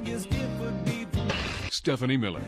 Stephanie Miller.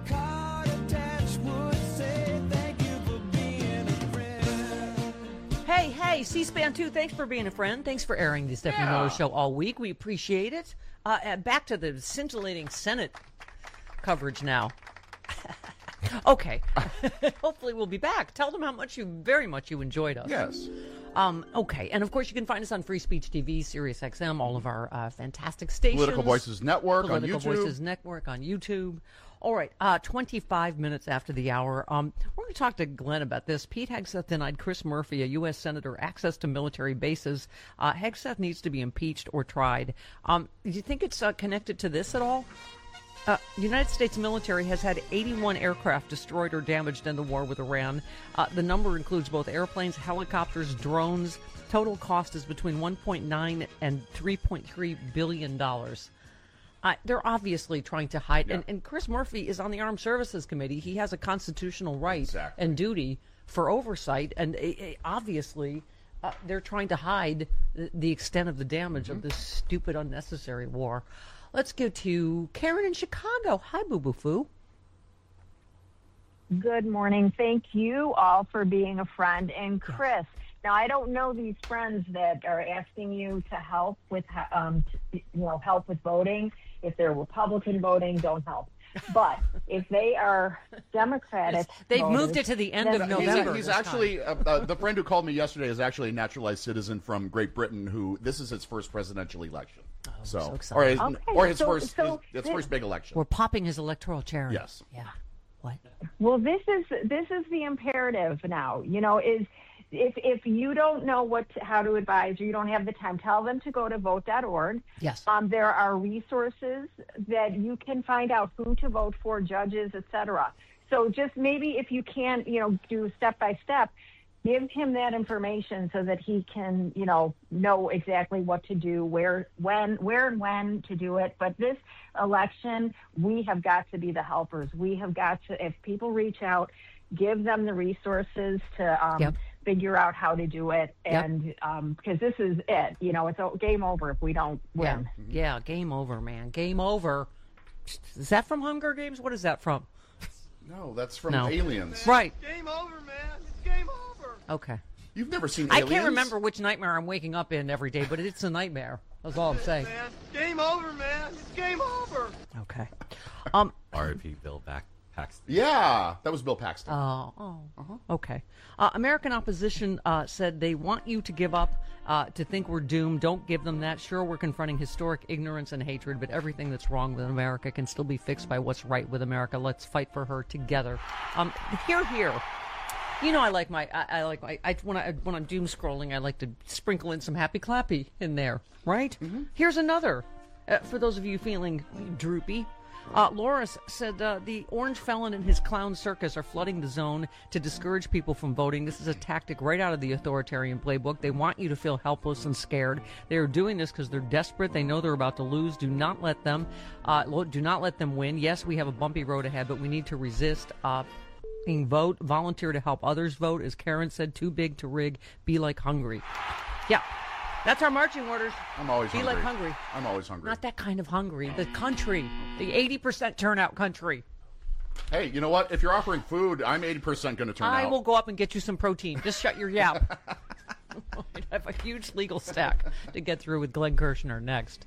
Hey, C-SPAN 2, thanks for being a friend. Thanks for airing the Stephanie Miller Show all week. We appreciate it. Back to the scintillating Senate coverage now. Okay. Hopefully we'll be back. Tell them how very much you enjoyed us. Yes. Okay. And, of course, you can find us on Free Speech TV, Sirius XM, all of our fantastic stations. Political Voices Network on YouTube. Political Voices Network on YouTube. All right, 25 minutes after the hour, we're going to talk to Glenn about this. Pete Hegseth denied Chris Murphy, a U.S. Senator, access to military bases. Hegseth needs to be impeached or tried. Do you think it's connected to this at all? The United States military has had 81 aircraft destroyed or damaged in the war with Iran. The number includes both airplanes, helicopters, drones. Total cost is between $1.9 and $3.3 billion. They're obviously trying to hide. Yeah. And Chris Murphy is on the Armed Services Committee. He has a constitutional right Exactly. and duty for oversight. And obviously, they're trying to hide the extent of the damage of this stupid, unnecessary war. Let's go to Karen in Chicago. Hi, Boo Boo Foo. Good morning. Thank you all for being a friend. And Chris, now I don't know these friends that are asking you to help with, help with voting. If they're Republican voting, don't help. But if they are Democratic, they've voters, moved it to the end of November. He's actually the friend who called me yesterday is actually a naturalized citizen from Great Britain. Who this is his first presidential election. so excited. his first big election. We're popping his electoral cherry. Yes. Yeah. What? Well, this is the imperative now. Is if you don't know how to advise or you don't have the time, tell them to go to vote.org. Yes. There are resources that you can find out who to vote for, judges, etc. So just maybe if you can't, do step by step, give him that information so that he can, know exactly what to do, where and when to do it. But this election, we have got to be the helpers. We have got to, if people reach out, give them the resources to figure out how to do it. And because this is it, it's a game over if we don't win. Yeah, game over, man. Game over. Is that from Hunger Games? What is that from? No, that's from Aliens. Right. Game over, man. It's game over. Okay. You've never seen I Aliens? can't remember which nightmare I'm waking up in every day, but it's a nightmare. That's all I'm saying. Man, game over, man. It's game over. Okay. R.I.P. Bill Paxton. Yeah, that was Bill Paxton. Okay. American opposition said they want you to give up, to think we're doomed. Don't give them that. Sure, we're confronting historic ignorance and hatred, but everything that's wrong with America can still be fixed by what's right with America. Let's fight for her together. Here. When I'm doom scrolling, I like to sprinkle in some happy clappy in there, right? Mm-hmm. Here's another, for those of you feeling droopy. Loris said the orange felon and his clown circus are flooding the zone to discourage people from voting. This is a tactic right out of the authoritarian playbook. They want you to feel helpless and scared. They are doing this because they're desperate. They know they're about to lose. Do not let them win. Yes, we have a bumpy road ahead, but we need to resist. Vote, volunteer to help others vote. As Karen said, too big to rig. Be like Hungary. Yeah. That's our marching orders. I'm always Be hungry. like hungry. I'm always hungry. Not that kind of hungry. The country. The 80% turnout country. Hey, you know what? If you're offering food, I'm 80% going to turn out. I will go up and get you some protein. Just shut your yap. I have a huge legal stack to get through with Glenn Kirshner next.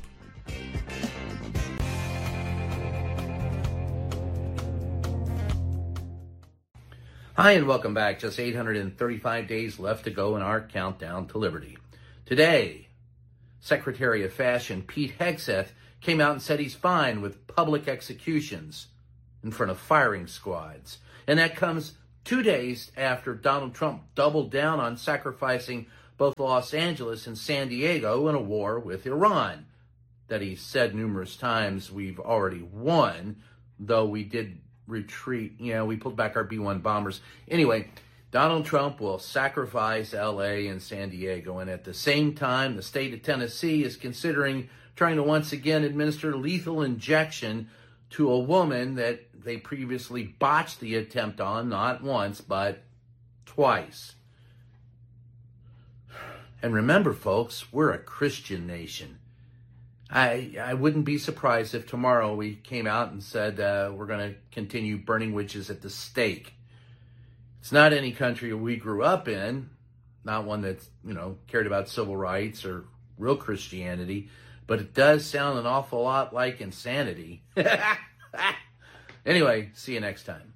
Hi, and welcome back. Just 835 days left to go in our countdown to liberty. Today, Secretary of Fashion Pete Hegseth came out and said he's fine with public executions in front of firing squads. And that comes 2 days after Donald Trump doubled down on sacrificing both Los Angeles and San Diego in a war with Iran that he said numerous times we've already won, though we did retreat. We pulled back our B-1 bombers. Anyway, Donald Trump will sacrifice L.A. and San Diego, and at the same time, the state of Tennessee is considering trying to once again administer lethal injection to a woman that they previously botched the attempt on, not once, but twice. And remember, folks, we're a Christian nation. I wouldn't be surprised if tomorrow we came out and said we're going to continue burning witches at the stake. It's not any country we grew up in, not one that's, cared about civil rights or real Christianity, but it does sound an awful lot like insanity. Anyway, see you next time.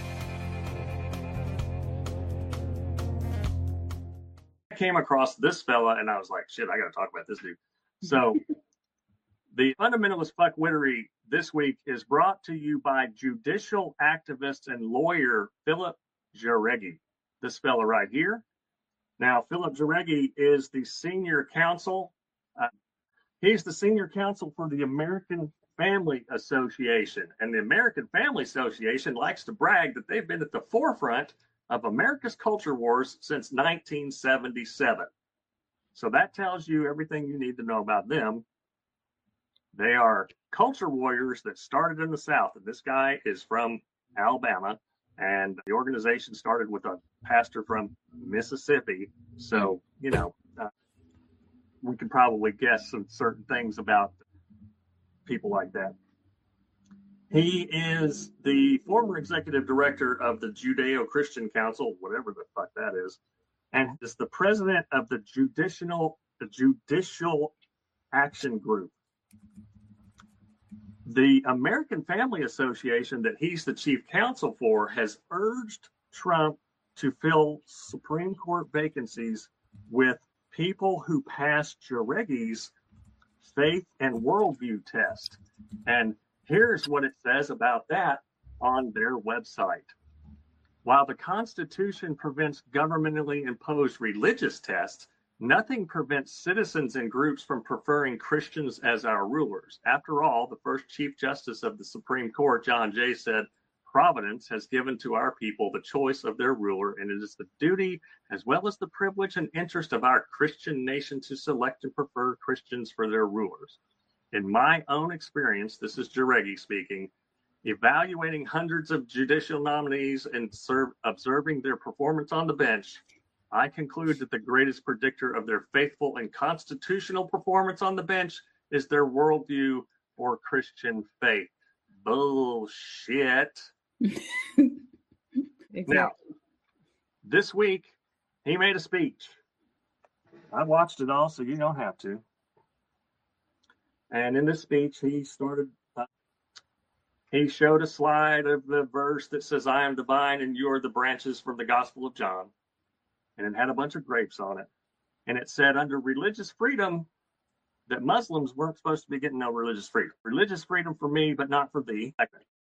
I came across this fella and I was like, shit, I got to talk about this dude. So the Fundamentalist Fuckwittery this week is brought to you by judicial activist and lawyer Philip Jareggi. This fella right here. Now, Philip Jareggi is the senior counsel. He's the senior counsel for the American Family Association. And the American Family Association likes to brag that they've been at the forefront of America's culture wars since 1977. So that tells you everything you need to know about them. They are culture warriors that started in the South. And this guy is from Alabama. And the organization started with a pastor from Mississippi. So, we could probably guess some certain things about people like that. He is the former executive director of the Judeo-Christian Council, whatever the fuck that is, and is the president of the Judicial Action Group. The American Family Association that he's the chief counsel for has urged Trump to fill Supreme Court vacancies with people who pass Jareggi's faith and worldview test. And here's what it says about that on their website. While the Constitution prevents governmentally imposed religious tests, nothing prevents citizens and groups from preferring Christians as our rulers. After all, the first Chief Justice of the Supreme Court, John Jay, said, Providence has given to our people the choice of their ruler, and it is the duty as well as the privilege and interest of our Christian nation to select and prefer Christians for their rulers. In my own experience, this is Jareggi speaking, evaluating hundreds of judicial nominees and observing their performance on the bench, I conclude that the greatest predictor of their faithful and constitutional performance on the bench is their worldview or Christian faith. Bullshit. Exactly. Now, this week, he made a speech. I watched it all, so you don't have to. And in this speech, he showed a slide of the verse that says, I am the vine and you are the branches from the Gospel of John. And it had a bunch of grapes on it. And it said under religious freedom that Muslims weren't supposed to be getting no religious freedom. Religious freedom for me, but not for thee.